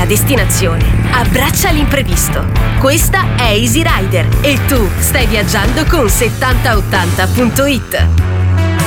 destinazione. Abbraccia l'imprevisto. Questa è Easy Rider e tu stai viaggiando con 7080.it.